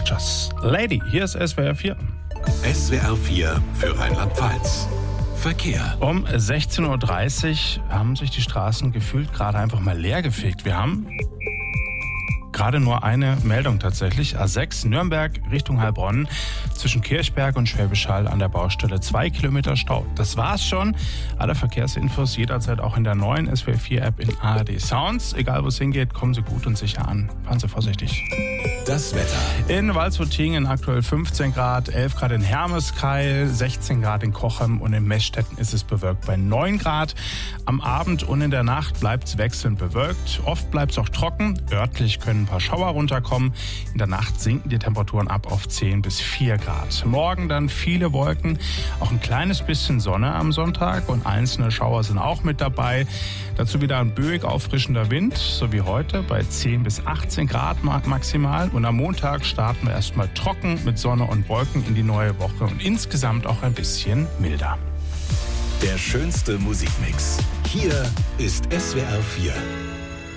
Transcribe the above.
Just Lady. Hier ist SWR 4. SWR 4 für Rheinland-Pfalz. Verkehr. Um 16.30 Uhr haben sich die Straßen gefühlt gerade einfach mal leer gefegt. Wir haben gerade nur eine Meldung tatsächlich. A6 Nürnberg Richtung Heilbronn zwischen Kirchberg und Schwäbisch Hall an der Baustelle 2 Kilometer Stau. Das war's schon. Alle Verkehrsinfos jederzeit auch in der neuen SWR 4 App in ARD Sounds. Egal wo es hingeht, kommen Sie gut und sicher an. Fahren Sie vorsichtig. Das Wetter. In Walsrutingen aktuell 15 Grad, 11 Grad in Hermeskeil, 16 Grad in Cochem und in Meschstetten ist es bewölkt bei 9 Grad. Am Abend und in der Nacht bleibt es wechselnd bewölkt. Oft bleibt es auch trocken. Örtlich können ein paar Schauer runterkommen. In der Nacht sinken die Temperaturen ab auf 10 bis 4 Grad. Morgen dann viele Wolken, auch ein kleines bisschen Sonne am Sonntag und einzelne Schauer sind auch mit dabei. Dazu wieder ein böig auffrischender Wind, so wie heute bei 10 bis 18 Grad maximal. Und am Montag starten wir erstmal trocken mit Sonne und Wolken in die neue Woche und insgesamt auch ein bisschen milder. Der schönste Musikmix. Hier ist SWR 4.